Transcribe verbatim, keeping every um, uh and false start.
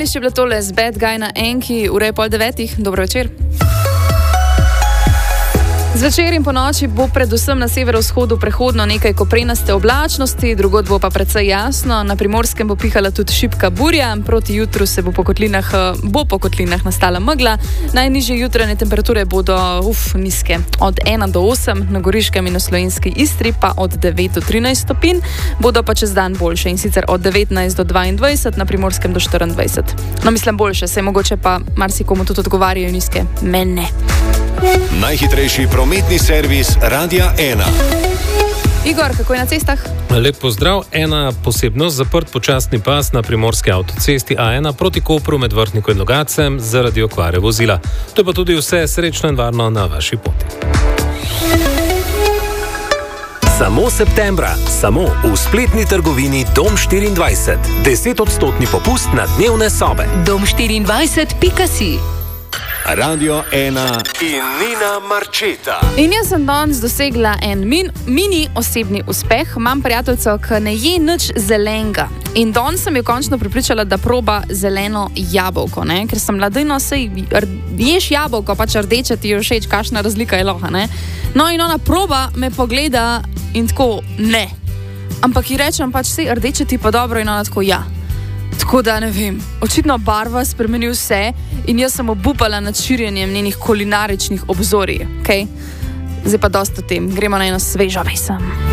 Najbližje je bilo tole z Bad Guy na Enki, ura je pol devetih. Dobro večer. Zvečer in po noči bo predvsem na severovzhodu prehodno nekaj koprenaste oblačnosti, drugod bo pa precej jasno, na Primorskem bo pihala tudi šibka burja, proti jutru se bo po kotlinah, bo po kotlinah nastala megla, najnižje jutranje temperature bodo uf, nizke, od ena do osem, na Goriškem in na Slovenski Istri pa od devet do trinajst stopinj, bodo pa čez dan boljše in sicer od devetnajst do dvaindvajset, na Primorskem do štiriindvajset. No, mislim boljše, saj mogoče pa marsikomu tudi odgovarjajo nizke, mene. Najhitrejši prometni servis Radia ena. Igor, kako je na cestah? Lep pozdrav. Ena posebnost, zaprt počasni pas na primorski avtocesti A ena proti Kopru med Vrhnikom in Logatcem zaradi okvare vozila. To je pa tudi vse, srečno in varno na vaši poti. Samo septembra, samo v spletni trgovini Dom štiriindvajset. deset odstotni popust na dnevne sobe. dom štiriindvajset pika si. Radio ena in Nina Marčeta. In jaz sem danes dosegla en min, mini osebni uspeh. Imam prijateljico, ki ne je nič zelenega. In danes sem jo končno pripričala, da proba zeleno jabolko, ne? Ker sem mladino, sej ješ jabolko, pač rdeče ti je všeč, kakšna razlika je loha, ne? No in ona proba, me pogleda in tako, ne. Ampak ji rečem pač, sej rdeče ti pa dobro in ona tako, ja. Tako da ne vem, očitno barva spremeni vse in jaz sem obupala nad širjenjem njenih kulinaričnih obzorij, okej? Okay? Zdaj pa dosta o tem, gremo na eno svežo pesem.